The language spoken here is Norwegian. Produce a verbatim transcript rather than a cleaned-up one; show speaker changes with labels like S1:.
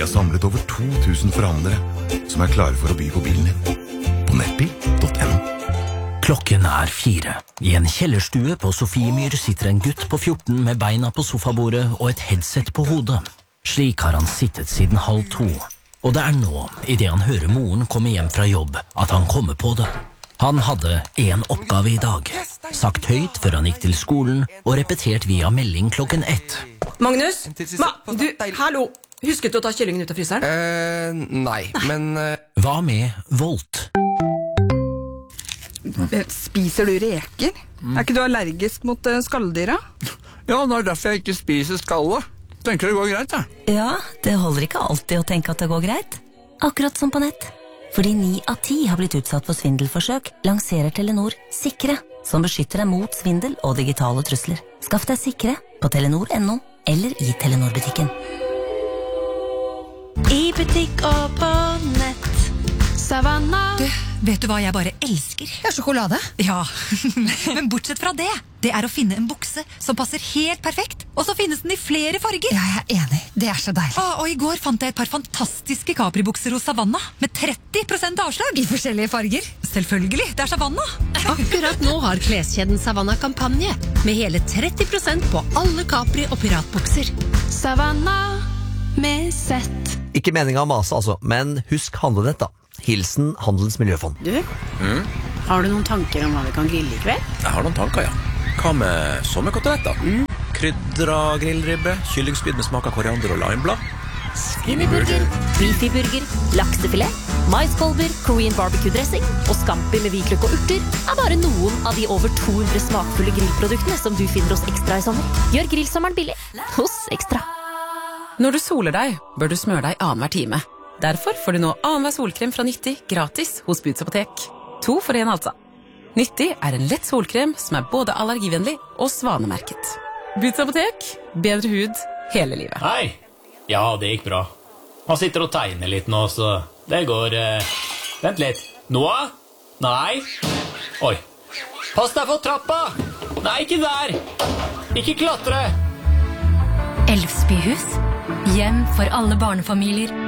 S1: Vi har samlet over to tusen forhandlere som er klare for å by på bilen din. På nettbil punktum no.
S2: Klokken er fire. I en kjellerstue på Sofiemyr sitter en gutt på fjorten med beina på sofabordet og et headset på hodet. Slik har han sittet siden halv to. Og det er nå, i det han hører moren komme hjem fra jobb, at han kommer på det. Han hadde en oppgave i dag. Sagt høyt før han gikk til skolen, og repetert via melding klokken ett.
S3: Magnus? Ma, du, hallo! Husket du å ta kyllingen ut av fryseren?
S4: Eh, nei, men... Uh...
S2: Hva med Volt?
S5: Spiser du reker? Mm. Er ikke du allergisk mot uh, skalldyra?
S6: Ja, det er derfor jeg ikke spiser skalle. Tenker det går greit, da.
S7: Ja, det holder ikke alltid å tenke at det går greit. Akkurat som på nett. Fordi ni av ti har blitt utsatt for svindelforsøk, lanserer Telenor Sikre, som beskytter deg mot svindel og digitale trusler. Skaff deg Sikre på telenor punktum no eller i Telenor-butikken.
S8: I butikk og på nett. Savanna.
S9: Du, vet du hva jeg bare elsker?
S10: Ja, sjokolade.
S9: Ja, men bortsett fra det, det er å finne en bukse som passer helt perfekt, og så finnes den i flere farger.
S10: Ja, jeg er enig. Det er så deilig.
S9: Ah, og i går fant jeg et par fantastiske Capri-bukser hos Savanna, med tretti prosent avslag.
S10: I forskjellige farger.
S9: Selvfølgelig, det er Savanna.
S8: Akkurat nå har kleskjeden Savanna kampanje, med hele tretti prosent på alle Capri- og piratbukser. Savanna med sett.
S11: Ikke meningen å mase altså, men husk handlenett da. Hilsen Handelens Miljøfond.
S3: Du, mm? Har du noen tanker om hva vi kan grille i kveld?
S12: Jeg har noen tanker, ja. Hva med sommerkoteletter?
S3: Mm.
S12: Krydra grillribbe, kyllingspyd med smak av koriander og limeblad.
S13: Skinnyburger, beefyburger, laksefilet, maiskolber, Korean barbecue-dressing og scampi med hvitløk og urter er bare noen av de over to hundre smakfulle grillproduktene som du finner hos Ekstra i sommer. Gjør grillsommeren billig hos Ekstra.
S3: Når du soler deg, bør du smøre deg annenhver time. Derfor får du nå annenhver solkrem fra Nyttig gratis hos Boots Apotek. To for en altså. Nyttig er en lett solkrem som er både allergivennlig og svanemerket. Boots Apotek, bedre hud hele livet.
S14: Hei! Ja, det gikk bra. Han sitter og tegner litt nå, så det går... Eh... Vent litt. Noah? Nei. Oi. Pass deg for trappa! Nei, ikke der! Ikke klatre!
S15: Elvsbyhus. Hjem for alle barnefamilier